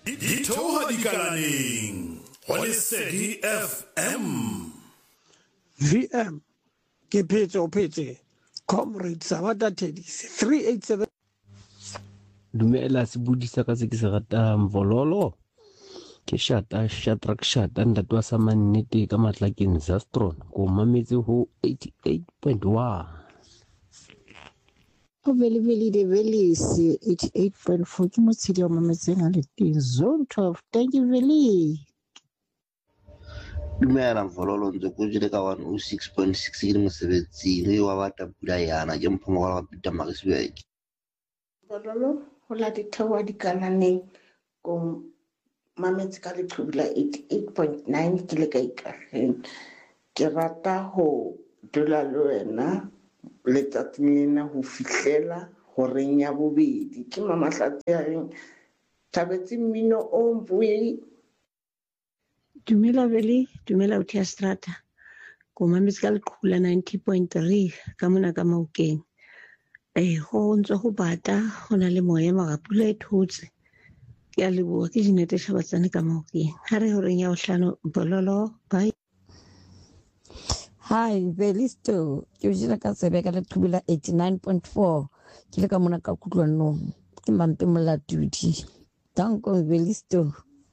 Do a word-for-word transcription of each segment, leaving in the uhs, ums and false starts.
Dithoha dikalaneng wa Lesedi F M. V M ke phetso phetse Comrade Sabata Tedis three eight seven. Dumela se budisa ka se ke se ratang Vololo ke shata Shadrack Shata ntate wa sa mannete ka matlakeng Zastron go mametse ho eighty-eight point one. O vele vele de vele se eighty-eight point four ke motshedi wa mametseng a le teng zone twelve. Thank you vele. Dumela Vololo ntse go jile ka one oh six point six ke mosebetsi le wa batla pula yana ke mphomo wa Peter Marisburg. Vololo ho la dithewa dikalaneng go mametse ka leqhubula eighty-eight point nine ke le ka ikageng ke rata ho dula le wena letsatsing lena ho fihlela horeng ya bobedi ke Mamatlatsi ya reng Thabetse mmino o mbui. Dumela vele dumela uthia strata go mametse ka leqhubula ninety point three ka mona ka Maokeng. Eh ho ntse ho bata hona le moya magapula e thotse ke a leboha ke Dinete Shabatsane ka Maokeng ha re horeng ya bohlano Bololo bye. Hi, Velisto. Ke jile ka tsebe ka leqhubula eighty-nine point four. Ke le ka mona ka kutlwanong. Ke mampe molatudi. Danko Velisto.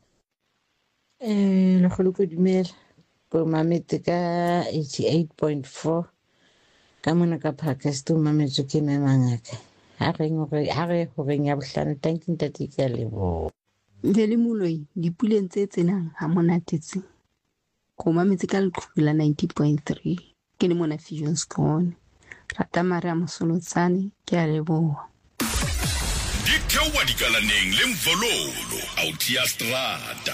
Eh le kholo go dumela go mametse ka eighty-eight point four ka mona ka Pakistan mametse ke me mangaka. Ha re ngore ha re horeng ya bohlano thank you ntate ke a leboha. Vele moloi dipuleng tse tsenang ha monatetse. Go mametse ka leqhubula ninety point three ke le mona Fusion Scone rata mare a mosolotsane ke a leboha. Dithoha dikalaneng le Mvololo out ya strata.